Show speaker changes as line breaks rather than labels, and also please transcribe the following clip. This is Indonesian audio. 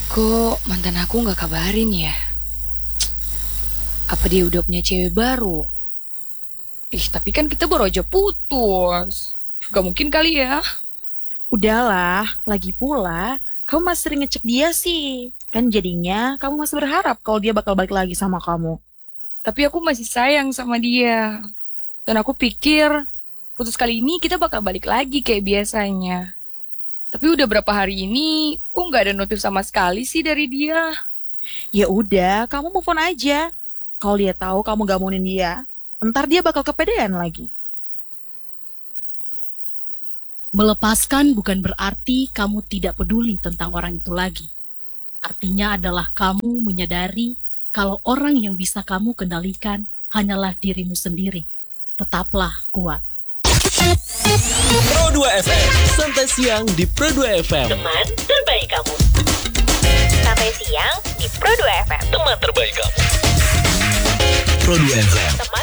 Kok mantan aku nggak kabarin ya? Apa dia udah punya cewek baru? Tapi kan kita baru aja putus. Gak mungkin kali ya.
Udahlah, lagi pula, kamu masih sering ngecek dia sih. Kan jadinya kamu masih berharap kalau dia bakal balik lagi sama kamu.
Tapi aku masih sayang sama dia. Dan aku pikir putus kali ini kita bakal balik lagi kayak biasanya. Tapi udah berapa hari ini, kok nggak ada notif sama sekali sih dari dia.
Ya udah, kamu move on aja. Kalau dia tahu kamu gak mauin dia, ntar dia bakal kepedean lagi.
Melepaskan bukan berarti kamu tidak peduli tentang orang itu lagi. Artinya adalah kamu menyadari kalau orang yang bisa kamu kendalikan hanyalah dirimu sendiri. Tetaplah kuat.
Pro 2 FM, santai siang di Pro 2 FM.
Teman terbaik kamu. Sampai siang di Pro 2 FM.
Teman terbaik kamu. Pro 2 FM.